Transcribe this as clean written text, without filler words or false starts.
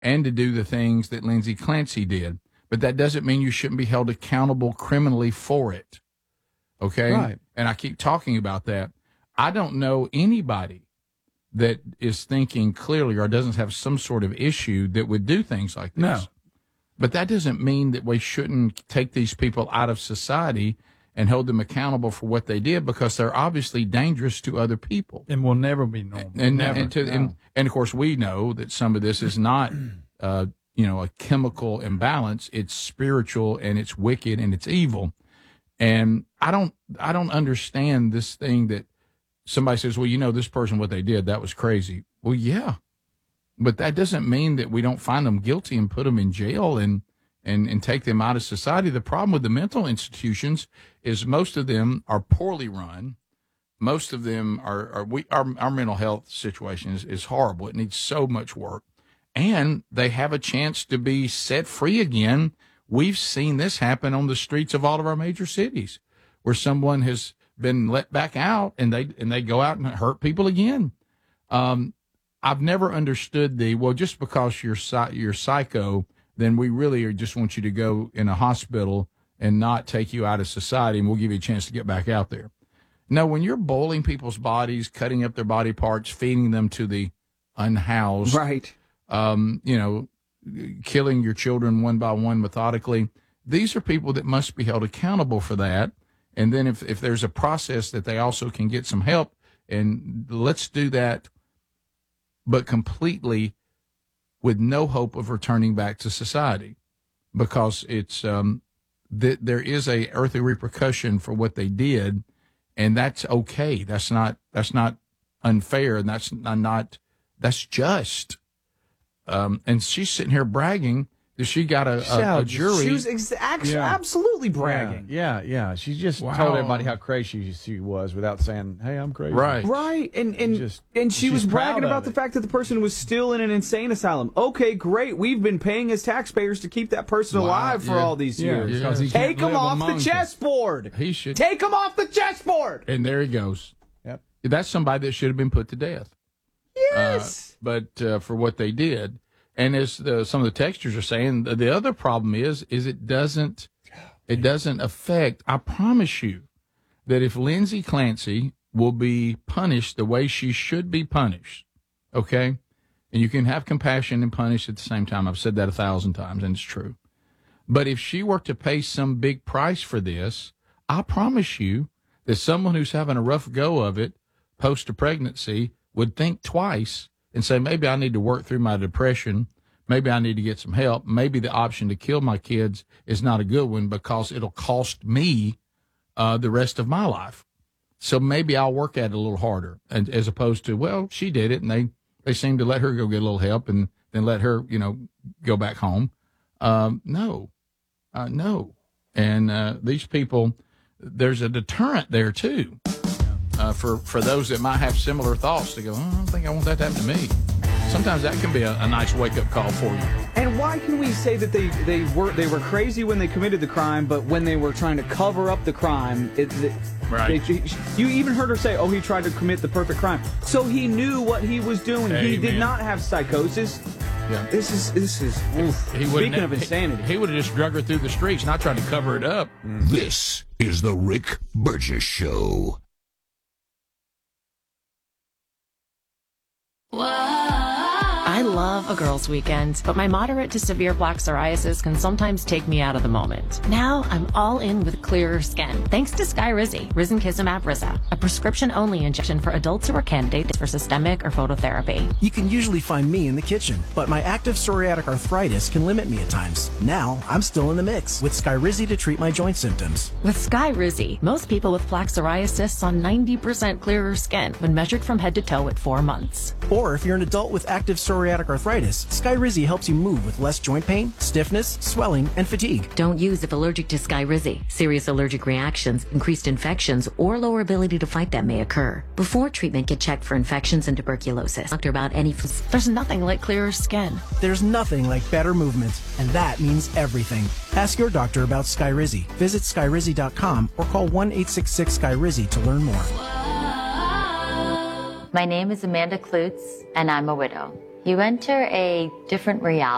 and to do the things that Lindsay Clancy did. But that doesn't mean you shouldn't be held accountable criminally for it. Okay? Right. And I keep talking about that. I don't know anybody that is thinking clearly or doesn't have some sort of issue that would do things like this. No. But that doesn't mean that we shouldn't take these people out of society and hold them accountable for what they did, because they're obviously dangerous to other people. And will never be normal. And of course, we know that some of this is not, a chemical imbalance. It's spiritual, and it's wicked, and it's evil. And I don't understand this thing that somebody says, well, this person, what they did, that was crazy. Well, yeah, but that doesn't mean that we don't find them guilty and put them in jail and take them out of society. The problem with the mental institutions is most of them are poorly run. Most of them our mental health situation is horrible. It needs so much work. And they have a chance to be set free again. We've seen this happen on the streets of all of our major cities, where someone has been let back out and they go out and hurt people again. I've never understood just because you're psycho, then we really just want you to go in a hospital and not take you out of society, and we'll give you a chance to get back out there. No, when you're boiling people's bodies, cutting up their body parts, feeding them to the unhoused, right? Killing your children one by one methodically, these are people that must be held accountable for that. And then if there's a process that they also can get some help, and let's do that, but completely with no hope of returning back to society, because it's there is a earthly repercussion for what they did, and that's okay. That's not unfair, and that's just. And she's sitting here bragging that she got a jury. She was absolutely bragging. Yeah. She just told everybody how crazy she was without saying, "Hey, I'm crazy." Right. And she was bragging about the fact that the person was still in an insane asylum. Okay, great. We've been paying as taxpayers to keep that person alive for all these years. Yeah. Take him off the chessboard. He should take him off the chessboard. And there he goes. Yep. That's somebody that should have been put to death. Yes. But for what they did. And as some of the textures are saying, the other problem is it doesn't affect. I promise you that if Lindsay Clancy will be punished the way she should be punished, okay, and you can have compassion and punish at the same time. I've said that 1,000 times, and it's true. But if she were to pay some big price for this, I promise you that someone who's having a rough go of it post a pregnancy would think twice and say, maybe I need to work through my depression. Maybe I need to get some help. Maybe the option to kill my kids is not a good one, because it'll cost me the rest of my life. So maybe I'll work at it a little harder, and as opposed to, well, she did it, and they seem to let her go get a little help and then let her, go back home. No. And these people, there's a deterrent there too. For those that might have similar thoughts, to go, I don't think I want that to happen to me. Sometimes that can be a nice wake-up call for you. And why can we say that they were crazy when they committed the crime, but when they were trying to cover up the crime, you even heard her say, "Oh, he tried to commit the perfect crime," so he knew what he was doing. He did not have psychosis. Yeah. This is. Speaking of insanity, he would have just drug her through the streets, not trying to cover it up. This is the Rick Burgess Show. I love a girls' weekend, but my moderate to severe plaque psoriasis can sometimes take me out of the moment. Now I'm all in with clearer skin, thanks to Skyrizi, Risankizumab Riza, a prescription-only injection for adults who are candidates for systemic or phototherapy. You can usually find me in the kitchen, but my active psoriatic arthritis can limit me at times. Now I'm still in the mix with Skyrizi to treat my joint symptoms. With Skyrizi, most people with plaque psoriasis saw 90% clearer skin when measured from head to toe at 4 months. Or if you're an adult with active psoriatic arthritis, Skyrizi helps you move with less joint pain, stiffness, swelling, and fatigue. Don't use if allergic to Skyrizi. Serious allergic reactions, increased infections, or lower ability to fight them may occur. Before treatment, get checked for infections and tuberculosis. Doctor about any... There's nothing like clearer skin. There's nothing like better movement, and that means everything. Ask your doctor about Skyrizi. Visit Skyrizi.com or call 1-866-SKYRIZI to learn more. My name is Amanda Klutz, and I'm a widow. You enter a different reality.